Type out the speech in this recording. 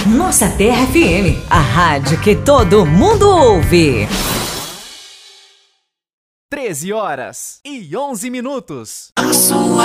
Nossa Terra FM, a rádio que todo mundo ouve. 13h11. A sua